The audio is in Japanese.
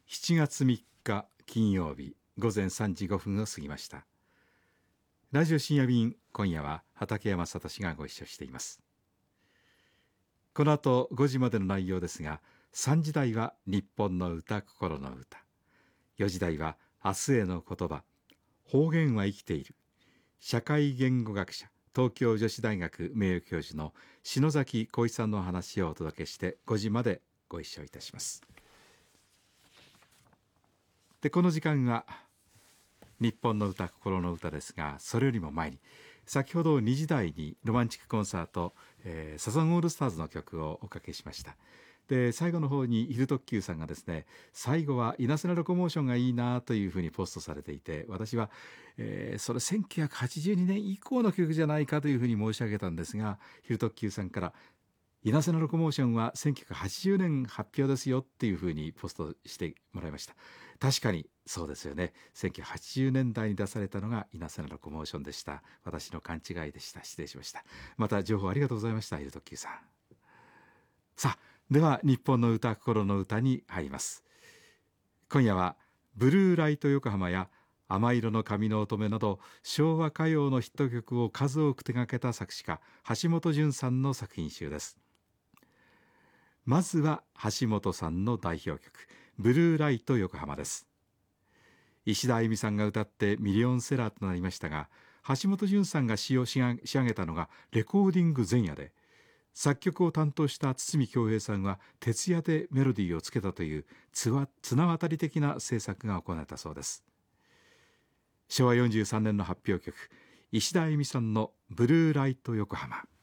7月3日金曜日午前3時5分を過ぎました。ラジオ深夜便、今夜は畠山聡がご一緒しています。この後5時までの内容ですが、3時台は日本の歌、心の歌、4時台は明日への言葉、方言は生きている、社会言語学者、東京女子大学名誉教授の篠崎浩一さんの話をお届けして5時までご一緒いたします。で、この時間は日本の歌、心の歌ですが、それよりも前に先ほど2時台にロマンチックコンサート、サザンオールスターズの曲をおかけしました。で、最後の方にヒル特急さんがですね、最後はイナセナロコモーションがいいなというふうにポストされていて、私は、それ1982年以降の曲じゃないかというふうに申し上げたんですが、ヒル特急さんからイナセナロコモーションは1980年発表ですよっていうふうにポストしてもらいました。確かにそうですよね。1980年代に出されたのがイナセナロコモーションでした。私の勘違いでした。失礼しました。また情報ありがとうございました、ヒル特急さん。さあ、では日本の歌、心の歌に入ります。今夜はブルーライト横浜や甘色の髪の乙女など昭和歌謡のヒット曲を数多く手掛けた作詞家橋本淳さんの作品集です。まずは橋本さんの代表曲ブルーライト横浜です。石田あゆみさんが歌ってミリオンセラーとなりましたが、橋本淳さんが詩を仕上げたのがレコーディング前夜で、作曲を担当した堤恭平さんは徹夜でメロディーをつけたという綱渡り的な制作が行われたそうです。昭和43年の発表曲、石田あゆみさんのブルーライト横浜。